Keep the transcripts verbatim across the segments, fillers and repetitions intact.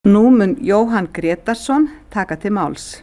Nú mun Jóhann Grétarsson taka til máls.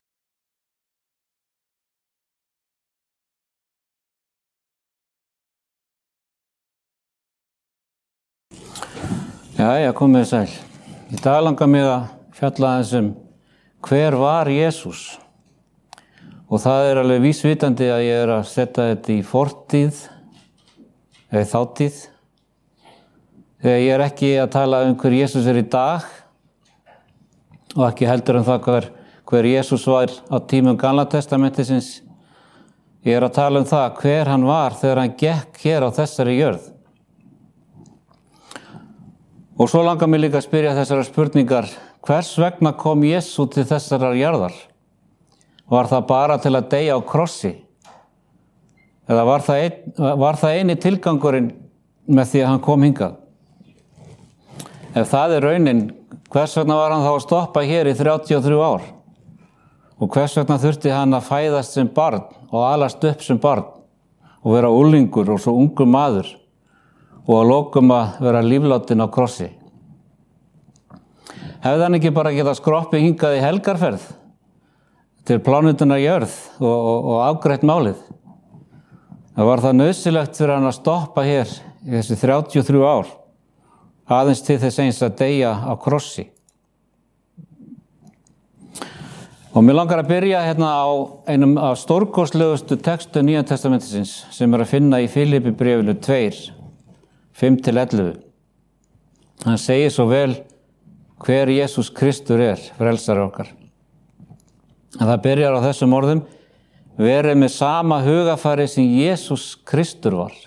Jæja, komið sæl. Í dag langar mig að fjalla aðeins um hver var Jesús? Og það er alveg vísvitandi að ég er að setja þetta í fortíð eða þátíð. Þegar ég er ekki að tala um hver Jesús er í dag og ekki heldur um það hver, hver Jesús var á tímum Gamla testamentisins. Ég er að tala um það hver hann var þegar hann gekk hér á þessari jörð. Og svo langar mig líka að spyrja þessara spurningar, hvers vegna kom Jesús til þessarar jarðar? Var það bara til að deyja á krossi? Eða var það, ein, var það eini tilgangurinn með því að hann kom hingað? Ef það er raunin, hvers vegna var hann þá að stoppa hér í þrjátíu og þrjú ár? Og hvers vegna þurfti hann að fæðast sem barn og alast upp sem barn og vera unglingur og svo ungur maður? Og að lokum að vera lífláttinn á krossi. Hefði hann ekki bara getað skroppið hingað í helgarferð til plánetunnar jörð og, og, og afgreitt málið? Það var það nauðsynlegt fyrir hann að stoppa hér í þessi þrjátíu og þrjú ár, aðeins til þess eins að deyja á krossi. Og mér langar að byrja hérna á einum af stórkostlegustu textu Nýja testamentisins sem er að finna í Filippibréfinu tveir. fimm til ellefu. Hann segir svo vel hver Jesús Kristur er, frelsari okkar. En það byrjar á þessum orðum, verið með sama hugafari sem Jesús Kristur var.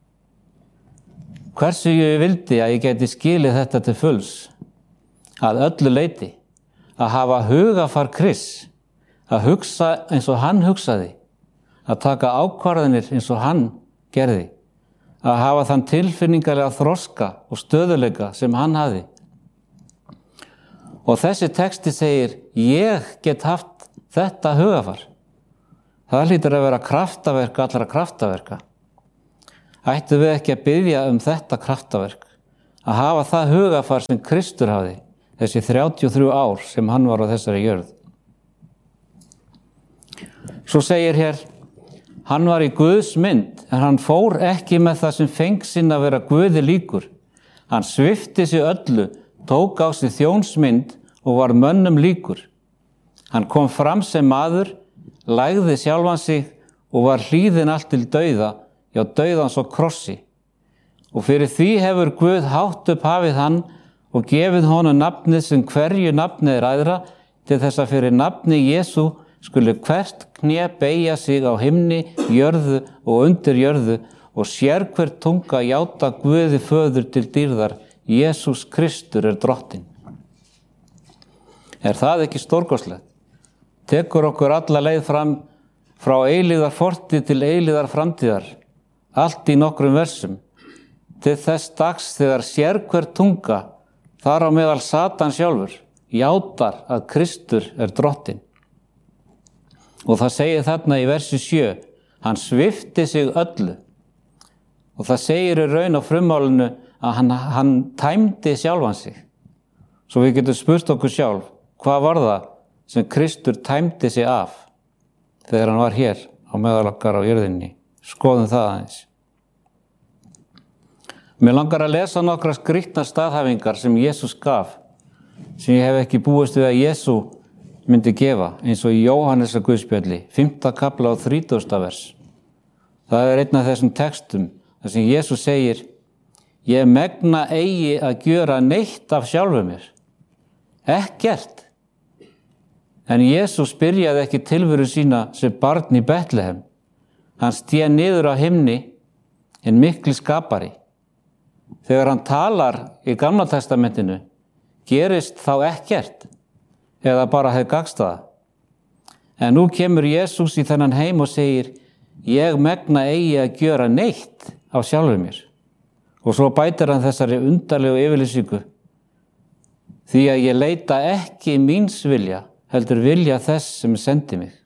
Hversu ég vildi að ég geti skilið þetta til fulls, að öllu leyti, að hafa hugafar Krists, að hugsa eins og hann hugsaði, að taka ákvarðanir eins og hann gerði, að hafa þann tilfinningarlega þroska og stöðuleika sem hann hafði. Og þessi texti segir, ég get haft þetta hugafar. Það hlýtur að vera kraftaverk allra kraftaverka. Ættu við ekki að biðja um þetta kraftaverk, að hafa það hugafar sem Kristur hafði, þessi þrjátíu og þrjú ár sem hann var á þessari jörð. Svo segir hér, hann var í Guðs mynd, en hann fór ekki með það sem feng sinn að vera Guði líkur. Hann svipti sig öllu, tók á sig þjónsmynd og var mönnum líkur. Hann kom fram sem maður, lægði sjálfan sig og var hlýðinn allt til dauða, já dauðans og krossi. Og fyrir því hefur Guð hátt upp hafið hann og gefið honum nafnið sem hverju nafnið er æðra, til þess að fyrir nafni Jesú skuli hvert kné beygja sig á himni, jörðu og undir jörðu og sérhver tunga játa Guði föður til dýrðar, Jesús Kristur er drottinn. Er það ekki stórkostlegt? Tekur okkur alla leið fram frá eilíðar fortíð til eilíðar framtíðar, allt í nokkrum versum, til þess dags þegar sérhver tunga, þar á meðal Satan sjálfur, játar að Kristur er drottinn. Og það segir þarna í versi sjö, hann svipti sig öllu. Og það segir í raun á frummálinu að hann, hann tæmdi sjálfan sig. Svo við getum spurt okkur sjálf, hvað var það sem Kristur tæmdi sig af þegar hann var hér á meðal okkar á jörðinni? Skoðum það aðeins. Mér langar að lesa nokkra skrýtnar staðhæfingar sem Jesús gaf, sem ég hef ekki búist við að Jesú myndi gefa, eins og í Jóhannesar Guðspjalli, fimmta kafla og þrítugasta vers. Það er einn af þessum textum, þar sem Jesús segir, ég megna eigi að gjöra neitt af sjálfu mér. Ekkert. En Jesús byrjaði ekki tilveru sína sem barn í Betlehem. Hann sté niður á himni, en mikli skapari. Þegar hann talar í Gamla testamentinu, gerist þá ekkert, eða bara hefði gagnstaða. En nú kemur Jesús í þennan heim og segir, ég megna eigi að gjöra neitt á sjálfu mér. Og svo bætir hann þessari undarlegu yfirlýsingu, því að ég leita ekki míns vilja, heldur vilja þess sem sendi mig.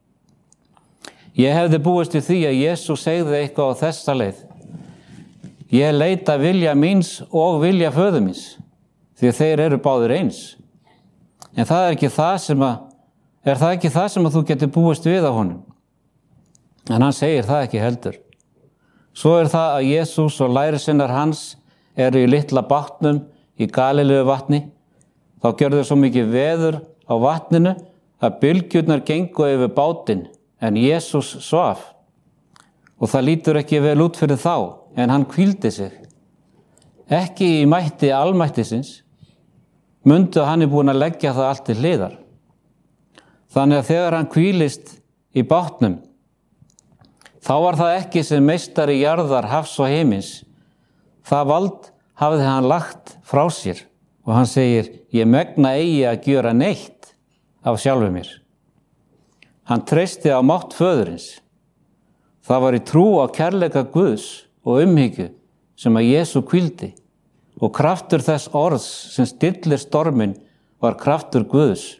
Ég hefði búist í því að Jesús segði eitthvað á þessa leið. Ég leita vilja míns og vilja föður míns, því að þeir eru báðir eins. En það er ekki það sem að, er það ekki það sem að þú getur búist við á honum? En hann segir það ekki heldur. Svo er það að Jesús og lærisveinar hans eru í litla bátnum í Galileu vatni. Þá gjörðu svo mikið veður á vatninu að bylgjurnar gengu yfir bátinn, en Jesús svaf. Og það lítur ekki vel út fyrir þá, en hann hvíldi sig. Ekki í mætti almættisins, mundu að hann er búin að leggja það allt til hliðar. Þannig að þegar hann hvílist í bátnum, þá var það ekki sem meistari jarðar, hafs og heimins. Það vald hafði hann lagt frá sér og hann segir, ég megna eigi að gjöra neitt af sjálfu mér. Hann treysti á mátt föðurins. Það var í trú á kærleika Guðs og umhyggju sem að Jesú hvíldi, og kraftur þess orðs sem stillir stormin var kraftur Guðs.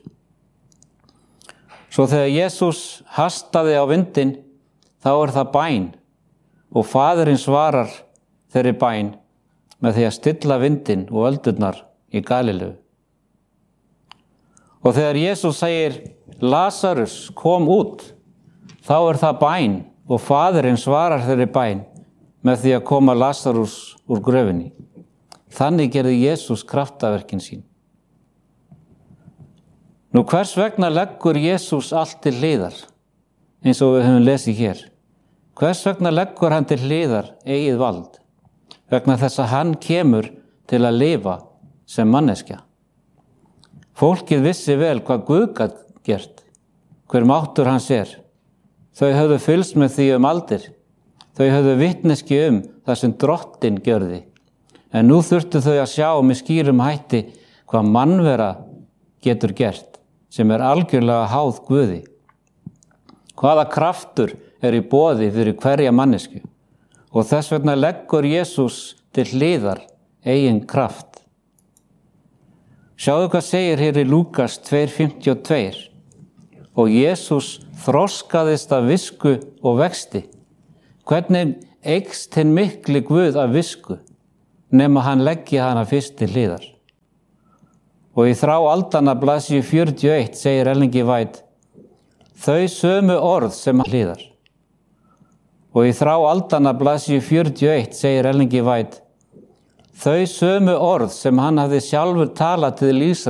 Svo þegar Jesús hastaði á vindinn, þá er það bæn, og Faðirinn svarar þeirri bæn með því að stilla vindinn og öldurnar í Galileu. Og þegar Jesús segir, Lazarus, kom út, þá er það bæn, og Faðirinn svarar þeirri bæn með því að koma Lazarus úr gröfinni. Þannig gerði Jesús kraftaverkin sín. Nú hvers vegna leggur Jesús allt til hliðar, eins og við höfum lesið hér? Hvers vegna leggur hann til hliðar eigið vald? Vegna þess að hann kemur til að lifa sem manneskja. Fólkið vissi vel hvað Guð gat gert, hver máttur hans er. Þau höfðu fylgst með því um aldir. Þau höfðu vitneski um það sem Drottinn gjörði. En nú þurftu þau að sjá með skýrum hætti hvað mannvera getur gert, sem er algjörlega háð Guði. Hvaða kraftur er í boði fyrir hverja mannesku, og þess vegna leggur Jesús til hliðar eigin kraft. Sjáðu hvað segir hér í Lúkas tvö fimmtíu og tvö. Og Jesús þroskaðist af visku og vexti. Hvernig eykst hinn mikli Guð af visku, nema hann leggi hana fyrst til hliðar. Og í þrá aldanna blaðsíðu fjörutíu og eitt segir Ellen G. White, þau sömu orð sem hann hliðar. Og í þrá aldanna blaðsíðu fjörutíu og eitt segir Ellen G. White, þau sömu orð sem hann hafði sjálfur talað til Ísraels